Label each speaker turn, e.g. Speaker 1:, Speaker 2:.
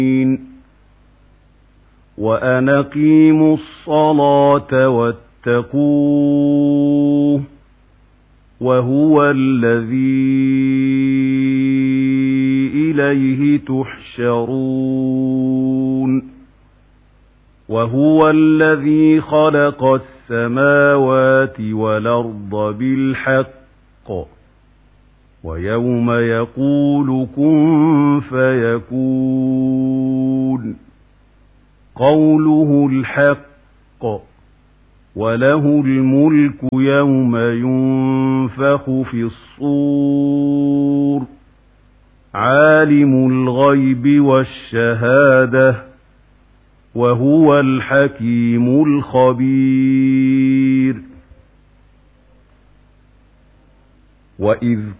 Speaker 1: وأن أقيموا الصلاة واتقوه وهو الذي إليه تحشرون وهو الذي خلق السماوات والأرض بالحق ويوم يقول كن فيكون قوله الحق وله الملك يوم ينفخ في الصور عالم الغيب والشهادة وهو الحكيم الخبير وإذ